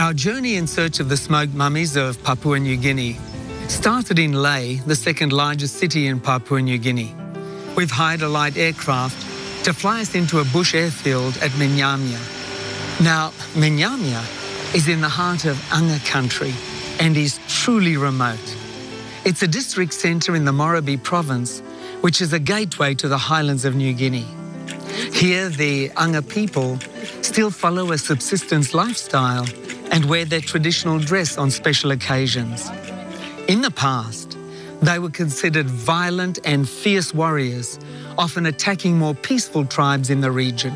Our journey in search of the smoked mummies of Papua New Guinea started in Lae, the second largest city in Papua New Guinea. We've hired a light aircraft to fly us into a bush airfield at Menyamia. Now, Menyamia is in the heart of Anga country and is truly remote. It's a district centre in the Morobe province, which is a gateway to the highlands of New Guinea. Here, the Anga people still follow a subsistence lifestyle and wear their traditional dress on special occasions. In the past, they were considered violent and fierce warriors, often attacking more peaceful tribes in the region.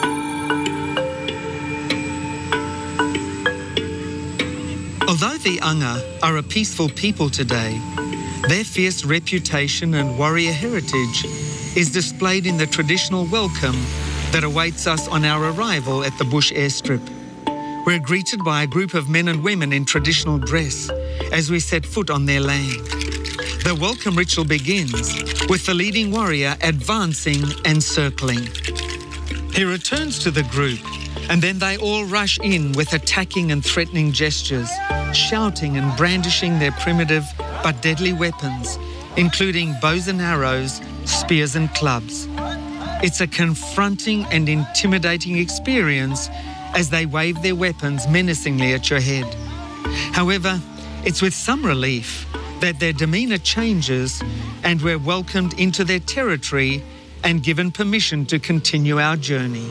Although the Anga are a peaceful people today, their fierce reputation and warrior heritage is displayed in the traditional welcome that awaits us on our arrival at the bush airstrip. We're greeted by a group of men and women in traditional dress as we set foot on their land. The welcome ritual begins with the leading warrior advancing and circling. He returns to the group, and then they all rush in with attacking and threatening gestures, shouting and brandishing their primitive but deadly weapons, including bows and arrows, spears and clubs. It's a confronting and intimidating experience as they wave their weapons menacingly at your head. However, it's with some relief that their demeanour changes and we're welcomed into their territory and given permission to continue our journey.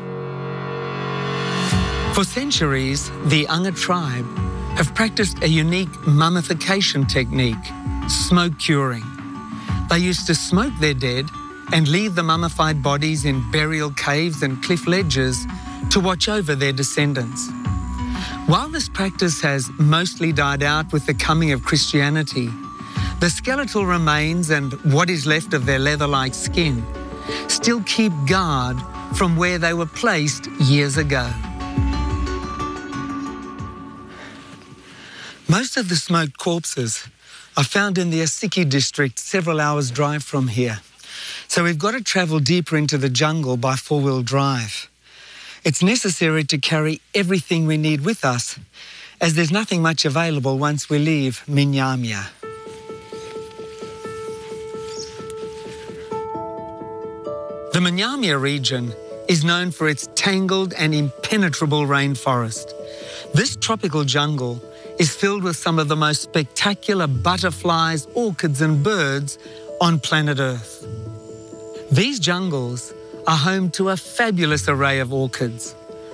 For centuries, the Anga tribe have practiced a unique mummification technique, smoke curing. They used to smoke their dead and leave the mummified bodies in burial caves and cliff ledges to watch over their descendants. While this practice has mostly died out with the coming of Christianity, the skeletal remains and what is left of their leather-like skin still keep guard from where they were placed years ago. Most of the smoked corpses are found in the Asiki district, several hours' drive from here. So we've got to travel deeper into the jungle by four-wheel drive. It's necessary to carry everything we need with us, as there's nothing much available once we leave Menyamia. The Menyamia region is known for its tangled and impenetrable rainforest. This tropical jungle is filled with some of the most spectacular butterflies, orchids and birds on planet Earth. These jungles are home to a fabulous array of orchids.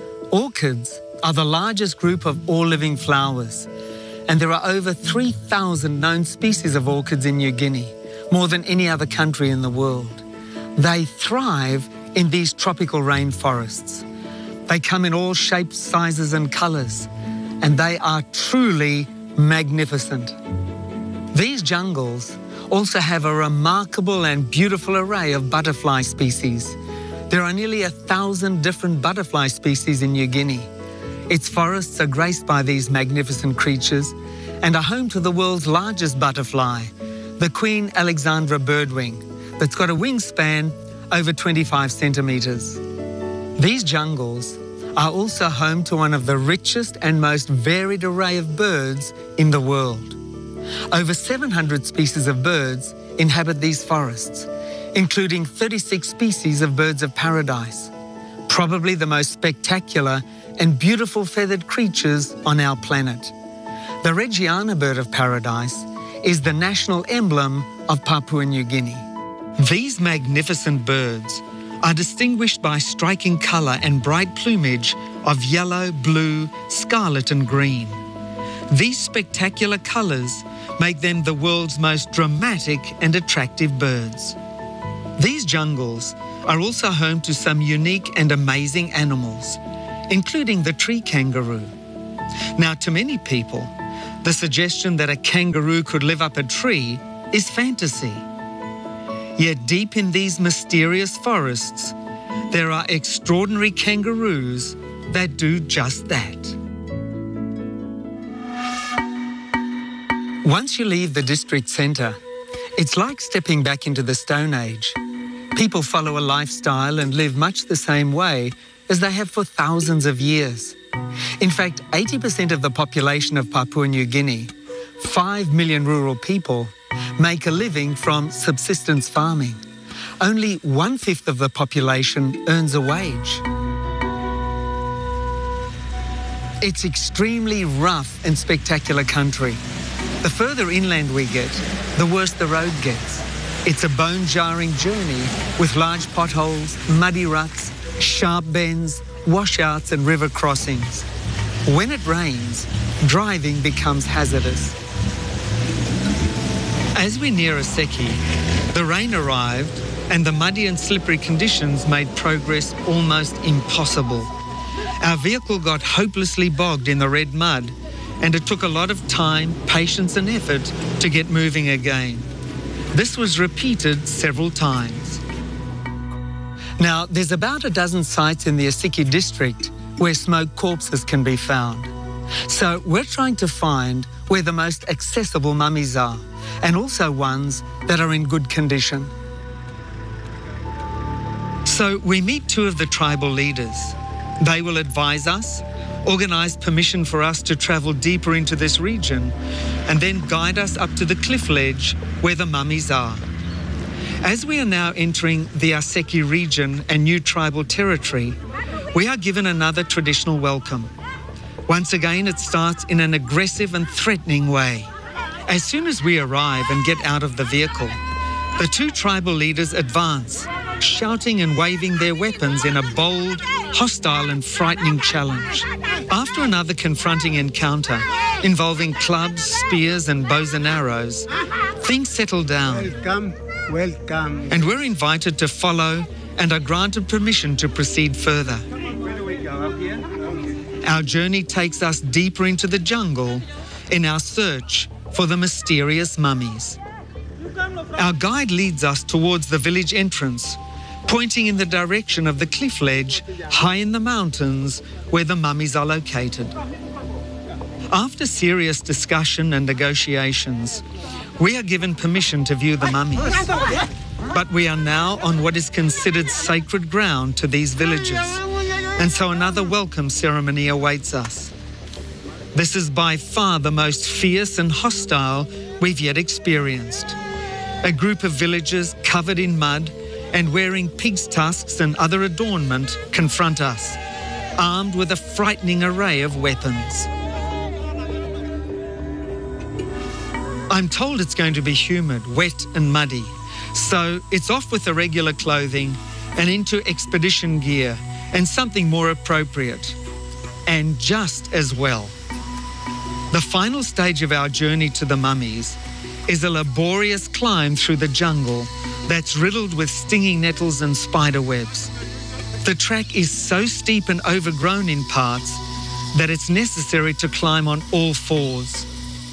Orchids are the largest group of all living flowers, and there are over 3,000 known species of orchids in New Guinea, more than any other country in the world. They thrive in these tropical rainforests. They come in all shapes, sizes and colours, and they are truly magnificent. These jungles also have a remarkable and beautiful array of butterfly species. There are nearly 1,000 different butterfly species in New Guinea. Its forests are graced by these magnificent creatures and are home to the world's largest butterfly, the Queen Alexandra birdwing, that's got a wingspan over 25 centimetres. These jungles are also home to one of the richest and most varied array of birds in the world. Over 700 species of birds inhabit these forests, including 36 species of birds of paradise, probably the most spectacular and beautiful feathered creatures on our planet. The Reggiana bird of paradise is the national emblem of Papua New Guinea. These magnificent birds are distinguished by striking colour and bright plumage of yellow, blue, scarlet and green. These spectacular colours make them the world's most dramatic and attractive birds. These jungles are also home to some unique and amazing animals, including the tree kangaroo. Now, to many people, the suggestion that a kangaroo could live up a tree is fantasy. Yet deep in these mysterious forests, there are extraordinary kangaroos that do just that. Once you leave the district centre, it's like stepping back into the Stone Age. People follow a lifestyle and live much the same way as they have for thousands of years. In fact, 80% of the population of Papua New Guinea, 5 million rural people, make a living from subsistence farming. Only 1/5 of the population earns a wage. It's extremely rough and spectacular country. The further inland we get, the worse the road gets. It's a bone-jarring journey with large potholes, muddy ruts, sharp bends, washouts and river crossings. When it rains, driving becomes hazardous. As we near Aseki, the rain arrived and the muddy and slippery conditions made progress almost impossible. Our vehicle got hopelessly bogged in the red mud, and it took a lot of time, patience and effort to get moving again. This was repeated several times. Now, there's about a dozen sites in the Aseki district where smoked corpses can be found. So we're trying to find where the most accessible mummies are, and also ones that are in good condition. So we meet two of the tribal leaders. They will advise us, organise permission for us to travel deeper into this region, and then guide us up to the cliff ledge where the mummies are. As we are now entering the Aseki region and new tribal territory, we are given another traditional welcome. Once again, it starts in an aggressive and threatening way. As soon as we arrive and get out of the vehicle, the two tribal leaders advance, shouting and waving their weapons in a bold, hostile and frightening challenge. After another confronting encounter involving clubs, spears and bows and arrows, things settle down. Welcome. And we're invited to follow and are granted permission to proceed further. Our journey takes us deeper into the jungle in our search for the mysterious mummies. Our guide leads us towards the village entrance, pointing in the direction of the cliff ledge high in the mountains where the mummies are located. After serious discussion and negotiations, we are given permission to view the mummies. But we are now on what is considered sacred ground to these villagers, and so another welcome ceremony awaits us. This is by far the most fierce and hostile we've yet experienced. A group of villagers covered in mud and wearing pig's tusks and other adornment confront us, armed with a frightening array of weapons. I'm told it's going to be humid, wet and muddy, so it's off with the regular clothing and into expedition gear and something more appropriate, and just as well. The final stage of our journey to the mummies is a laborious climb through the jungle that's riddled with stinging nettles and spider webs. The track is so steep and overgrown in parts that it's necessary to climb on all fours.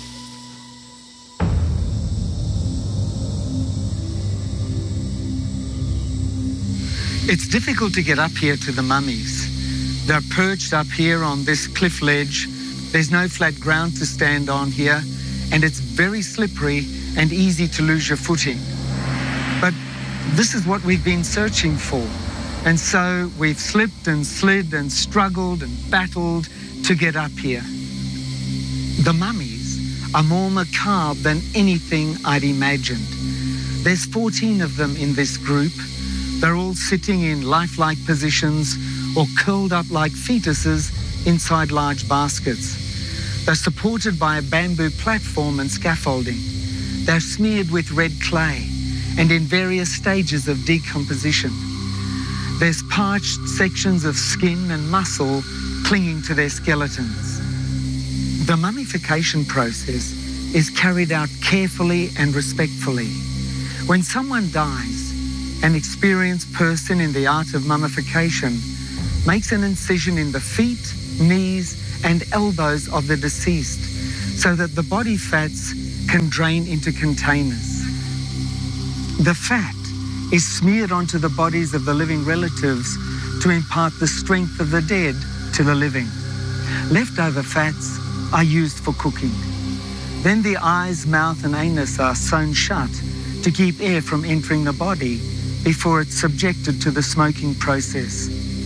It's difficult to get up here to the mummies. They're perched up here on this cliff ledge. There's no flat ground to stand on here, and it's very slippery and easy to lose your footing. But this is what we've been searching for. And so we've slipped and slid and struggled and battled to get up here. The mummies are more macabre than anything I'd imagined. There's 14 of them in this group. They're all sitting in lifelike positions or curled up like fetuses inside large baskets. They're supported by a bamboo platform and scaffolding. They're smeared with red clay and in various stages of decomposition. There's parched sections of skin and muscle clinging to their skeletons. The mummification process is carried out carefully and respectfully. When someone dies, an experienced person in the art of mummification makes an incision in the feet, knees, and elbows of the deceased so that the body fats can drain into containers. The fat is smeared onto the bodies of the living relatives to impart the strength of the dead to the living. Leftover fats are used for cooking. Then the eyes, mouth, and anus are sewn shut to keep air from entering the body before it's subjected to the smoking process.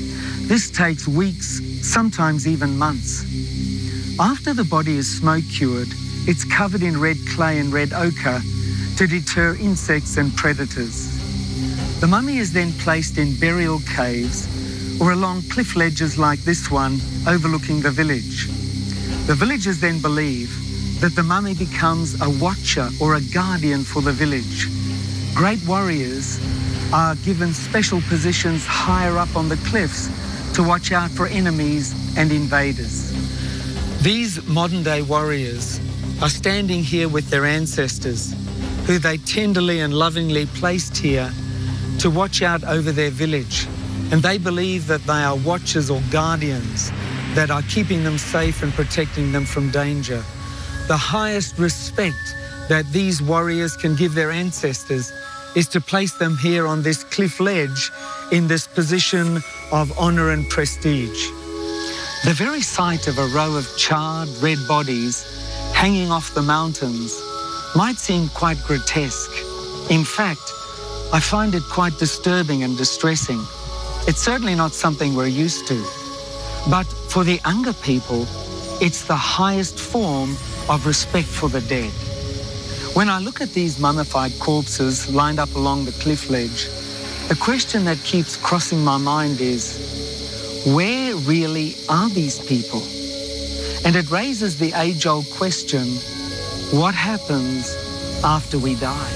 This takes weeks, sometimes even months. After the body is smoke cured, it's covered in red clay and red ochre to deter insects and predators. The mummy is then placed in burial caves or along cliff ledges like this one overlooking the village. The villagers then believe that the mummy becomes a watcher or a guardian for the village. Great warriors are given special positions higher up on the cliffs to watch out for enemies and invaders. These modern-day warriors are standing here with their ancestors, who they tenderly and lovingly placed here to watch out over their village. And they believe that they are watchers or guardians that are keeping them safe and protecting them from danger. The highest respect that these warriors can give their ancestors is to place them here on this cliff ledge in this position of honor and prestige. The very sight of a row of charred red bodies hanging off the mountains might seem quite grotesque. In fact, I find it quite disturbing and distressing. It's certainly not something we're used to. But for the Anga people, it's the highest form of respect for the dead. When I look at these mummified corpses lined up along the cliff ledge, the question that keeps crossing my mind is, where really are these people? And it raises the age-old question, what happens after we die?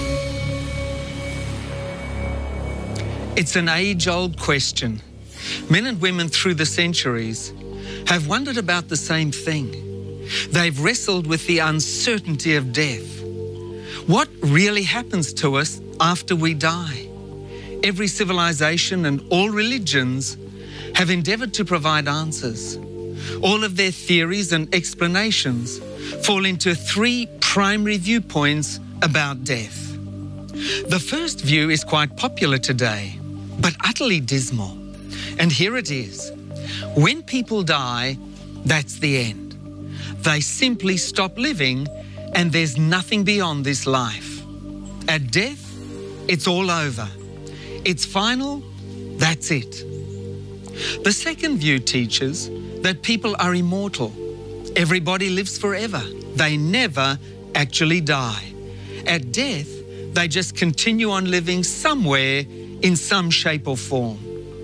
It's an age-old question. Men and women through the centuries have wondered about the same thing. They've wrestled with the uncertainty of death. What really happens to us after we die? Every civilization and all religions have endeavored to provide answers. All of their theories and explanations fall into three primary viewpoints about death. The first view is quite popular today, but utterly dismal. And here it is. When people die, that's the end. They simply stop living and there's nothing beyond this life. At death, it's all over. It's final, that's it. The second view teaches that people are immortal. Everybody lives forever. They never actually die. At death, they just continue on living somewhere in some shape or form.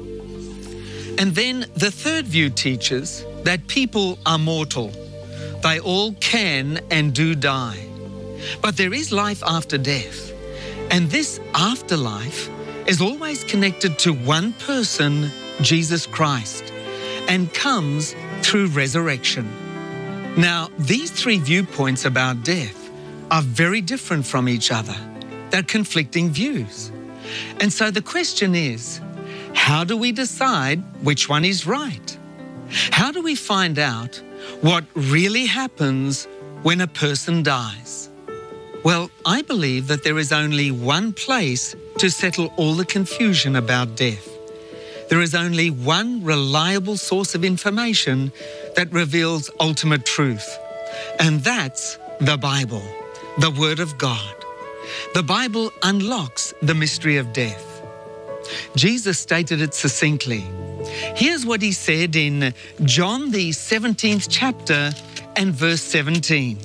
And then the third view teaches that people are mortal. They all can and do die. But there is life after death. And this afterlife is always connected to one person, Jesus Christ, and comes through resurrection. Now, these three viewpoints about death are very different from each other. They're conflicting views. And so the question is, how do we decide which one is right? How do we find out what really happens when a person dies? Well, I believe that there is only one place to settle all the confusion about death. There is only one reliable source of information that reveals ultimate truth, and that's the Bible, the Word of God. The Bible unlocks the mystery of death. Jesus stated it succinctly. Here's what he said in John the 17th chapter and verse 17.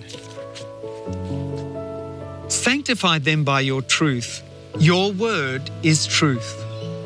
Sanctify them by your truth. Your word is truth.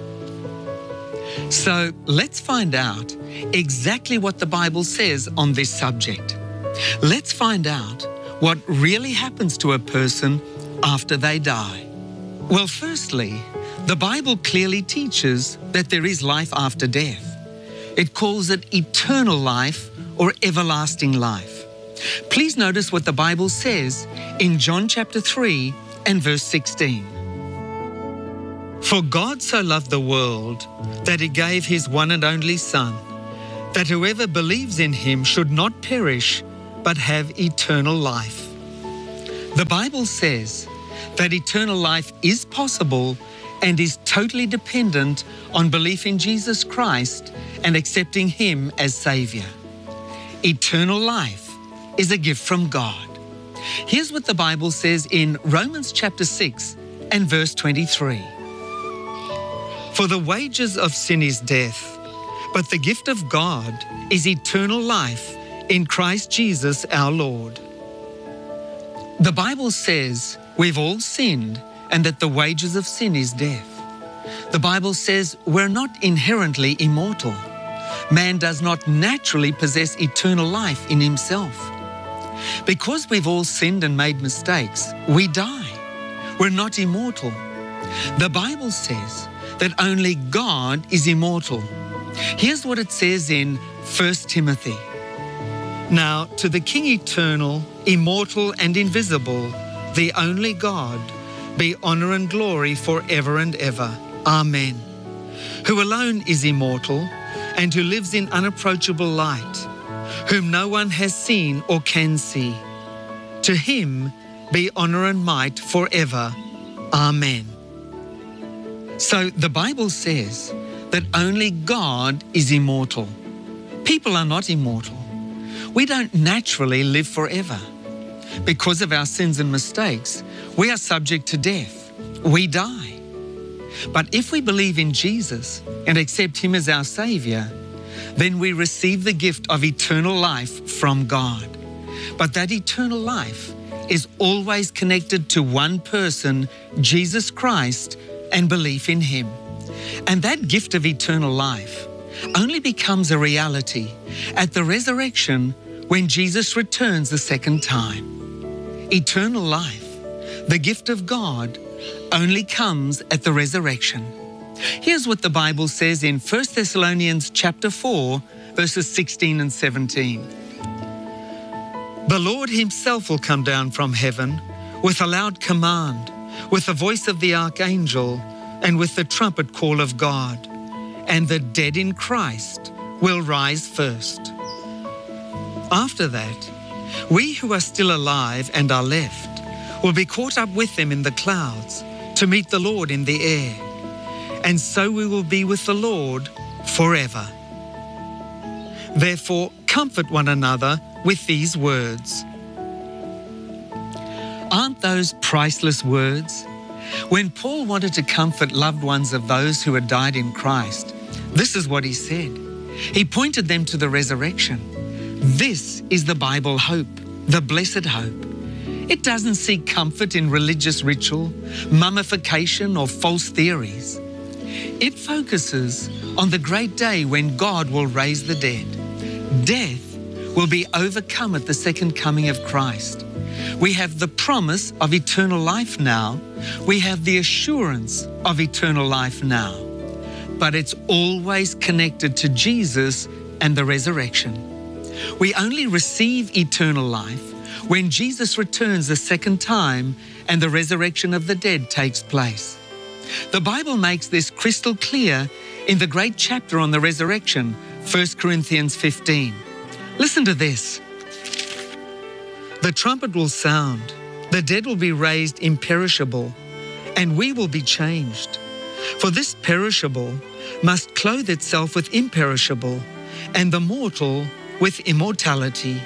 So let's find out exactly what the Bible says on this subject. Let's find out what really happens to a person after they die. Well, firstly, the Bible clearly teaches that there is life after death. It calls it eternal life or everlasting life. Please notice what the Bible says in John chapter 3 and verse 16. For God so loved the world that he gave his one and only Son, that whoever believes in him should not perish but have eternal life. The Bible says that eternal life is possible and is totally dependent on belief in Jesus Christ and accepting him as Savior. Eternal life is a gift from God. Here's what the Bible says in Romans chapter 6 and verse 23. For the wages of sin is death, but the gift of God is eternal life in Christ Jesus our Lord. The Bible says we've all sinned and that the wages of sin is death. The Bible says we're not inherently immortal. Man does not naturally possess eternal life in himself. Because we've all sinned and made mistakes, we die. We're not immortal. The Bible says that only God is immortal. Here's what it says in 1 Timothy. Now, to the King eternal, immortal and invisible, the only God, be honour and glory forever and ever. Amen. Who alone is immortal and who lives in unapproachable light, whom no one has seen or can see. To him be honour and might forever. Amen. So the Bible says that only God is immortal. People are not immortal. We don't naturally live forever. Because of our sins and mistakes, we are subject to death. We die. But if we believe in Jesus and accept him as our Saviour, then we receive the gift of eternal life from God. But that eternal life is always connected to one person, Jesus Christ, and belief in him. And that gift of eternal life only becomes a reality at the resurrection when Jesus returns the second time. Eternal life, the gift of God, only comes at the resurrection. Here's what the Bible says in 1 Thessalonians chapter 4, verses 16 and 17. The Lord himself will come down from heaven with a loud command, with the voice of the archangel, and with the trumpet call of God, and the dead in Christ will rise first. After that, we who are still alive and are left will be caught up with them in the clouds to meet the Lord in the air, and so we will be with the Lord forever. Therefore, comfort one another with these words. Aren't those priceless words? When Paul wanted to comfort loved ones of those who had died in Christ, this is what he said. He pointed them to the resurrection. This is the Bible hope, the blessed hope. It doesn't seek comfort in religious ritual, mummification, or false theories. It focuses on the great day when God will raise the dead. Death will be overcome at the second coming of Christ. We have the promise of eternal life now. We have the assurance of eternal life now. But it's always connected to Jesus and the resurrection. We only receive eternal life when Jesus returns the second time and the resurrection of the dead takes place. The Bible makes this crystal clear in the great chapter on the resurrection, 1 Corinthians 15. Listen to this. The trumpet will sound, the dead will be raised imperishable, and we will be changed. For this perishable must clothe itself with imperishable, and the mortal with immortality.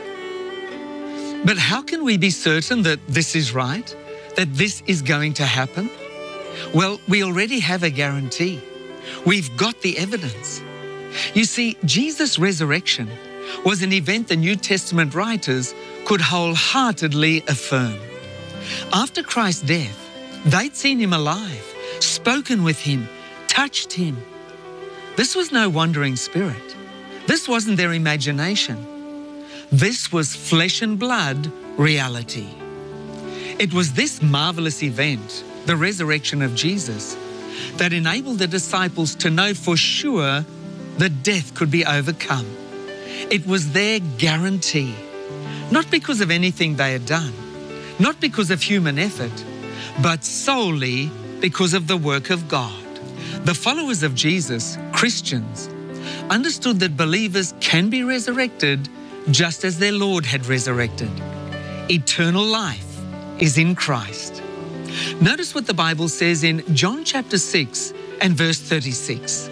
But how can we be certain that this is right, that this is going to happen? Well, we already have a guarantee. We've got the evidence. You see, Jesus' resurrection was an event the New Testament writers could wholeheartedly affirm. After Christ's death, they'd seen him alive, spoken with him, touched him. This was no wandering spirit. This wasn't their imagination. This was flesh and blood reality. It was this marvelous event, the resurrection of Jesus, that enabled the disciples to know for sure that death could be overcome. It was their guarantee, not because of anything they had done, not because of human effort, but solely because of the work of God. The followers of Jesus, Christians, understood that believers can be resurrected just as their Lord had resurrected. Eternal life is in Christ. Notice what the Bible says in John chapter 6 and verse 36.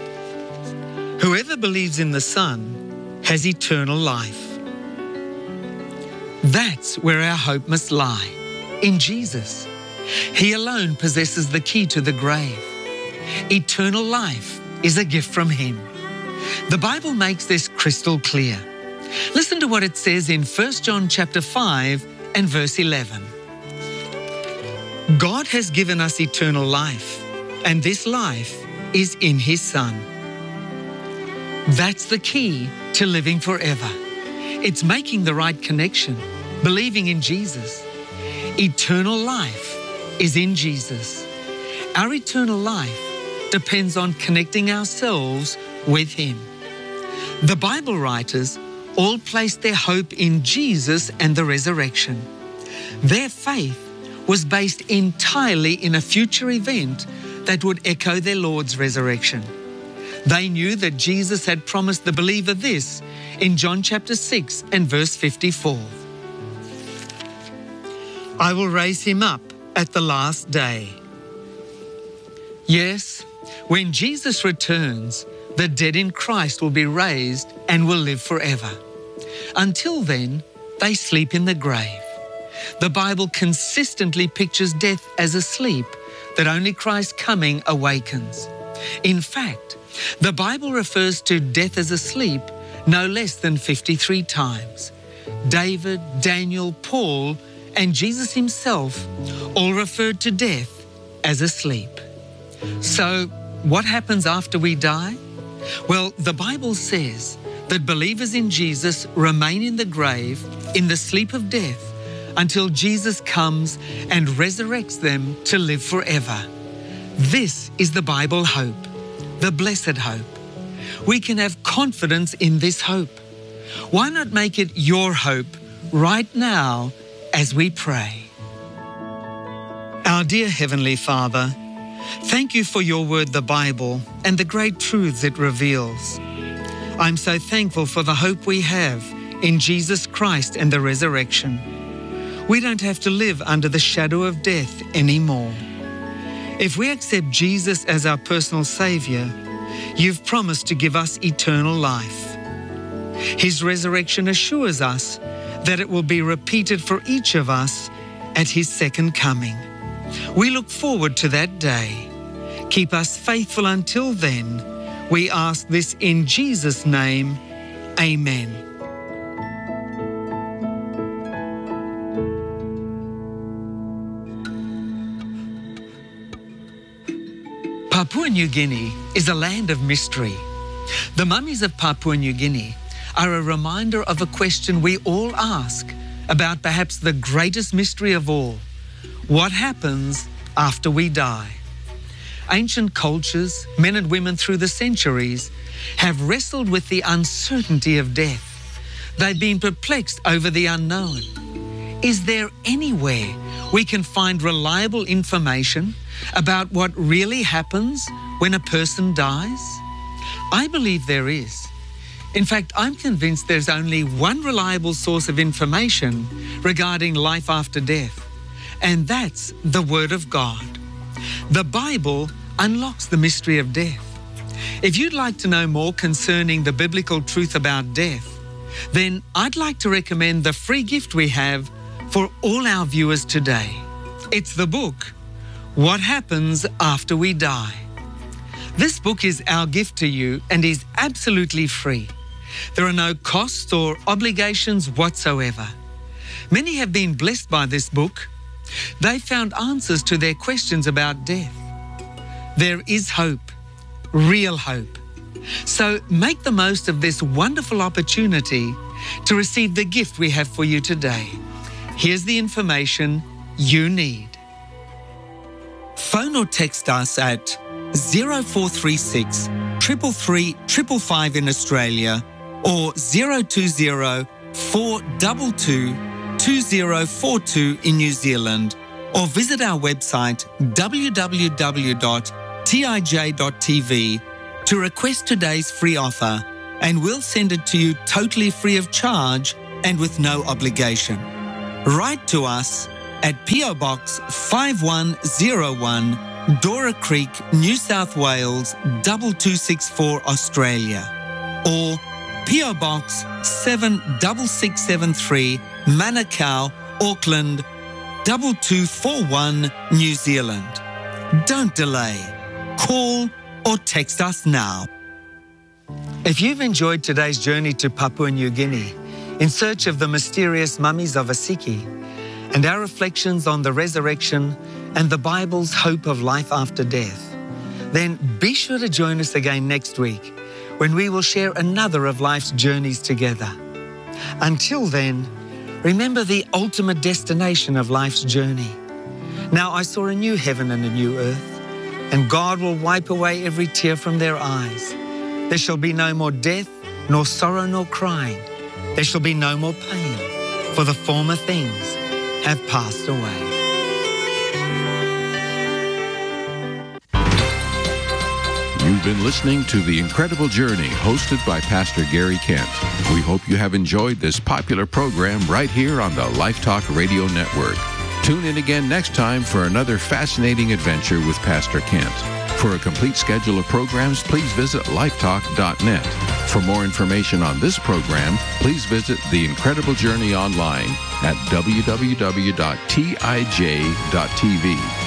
Whoever believes in the Son has eternal life. That's where our hope must lie, in Jesus. He alone possesses the key to the grave. Eternal life is a gift from Him. The Bible makes this crystal clear. Listen to what it says in 1 John chapter 5 and verse 11. God has given us eternal life, and this life is in His Son. That's the key to living forever. It's making the right connection, believing in Jesus. Eternal life is in Jesus. Our eternal life depends on connecting ourselves with Him. The Bible writers all placed their hope in Jesus and the resurrection. Their faith was based entirely in a future event that would echo their Lord's resurrection. They knew that Jesus had promised the believer this in John chapter 6 and verse 54. I will raise him up at the last day. Yes, when Jesus returns, the dead in Christ will be raised and will live forever. Until then, they sleep in the grave. The Bible consistently pictures death as a sleep that only Christ's coming awakens. In fact, the Bible refers to death as a sleep no less than 53 times. David, Daniel, Paul, and Jesus himself all referred to death as a sleep. So, what happens after we die? Well, the Bible says that believers in Jesus remain in the grave, in the sleep of death, until Jesus comes and resurrects them to live forever. This is the Bible hope, the blessed hope. We can have confidence in this hope. Why not make it your hope right now as we pray? Our dear Heavenly Father, thank you for your word, the Bible, and the great truths it reveals. I'm so thankful for the hope we have in Jesus Christ and the resurrection. We don't have to live under the shadow of death anymore. If we accept Jesus as our personal Saviour, you've promised to give us eternal life. His resurrection assures us that it will be repeated for each of us at His second coming. We look forward to that day. Keep us faithful until then. We ask this in Jesus' name. Amen. Papua New Guinea is a land of mystery. The mummies of Papua New Guinea are a reminder of a question we all ask about perhaps the greatest mystery of all. What happens after we die? Ancient cultures, men and women through the centuries, have wrestled with the uncertainty of death. They've been perplexed over the unknown. Is there anywhere we can find reliable information about what really happens when a person dies? I believe there is. In fact, I'm convinced there's only one reliable source of information regarding life after death, and that's the Word of God. The Bible unlocks the mystery of death. If you'd like to know more concerning the biblical truth about death, then I'd like to recommend the free gift we have for all our viewers today. It's the book, What Happens After We Die. This book is our gift to you and is absolutely free. There are no costs or obligations whatsoever. Many have been blessed by this book. They found answers to their questions about death. There is hope, real hope. So make the most of this wonderful opportunity to receive the gift we have for you today. Here's the information you need. Phone or text us at 0436 333 555 in Australia or 020 422 2042 in New Zealand, or visit our website www.tij.tv to request today's free offer, and we'll send it to you totally free of charge and with no obligation. Write to us at PO Box 5101, Dora Creek, New South Wales 2264 Australia, or PO Box 76673, Manukau, Auckland 2241, New Zealand. Don't delay. Call or text us now. If you've enjoyed today's journey to Papua New Guinea in search of the mysterious mummies of Asiki and our reflections on the resurrection and the Bible's hope of life after death, then be sure to join us again next week when we will share another of life's journeys together. Until then, remember the ultimate destination of life's journey. Now I saw a new heaven and a new earth, and God will wipe away every tear from their eyes. There shall be no more death, nor sorrow, nor crying. There shall be no more pain, for the former things have passed away. You've been listening to The Incredible Journey, hosted by Pastor Gary Kent. We hope you have enjoyed this popular program right here on the Life Talk Radio Network. Tune in again next time for another fascinating adventure with Pastor Kent. For a complete schedule of programs, please visit lifetalk.net. For more information on this program, please visit The Incredible Journey online at www.tij.tv.